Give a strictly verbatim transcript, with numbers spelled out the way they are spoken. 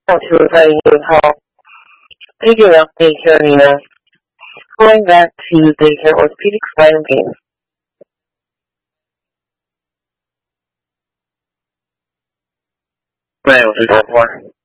want to inviting you to call. Figuring out daycare, Nina. Going back to daycare orthopedic spine and pain. What was it for?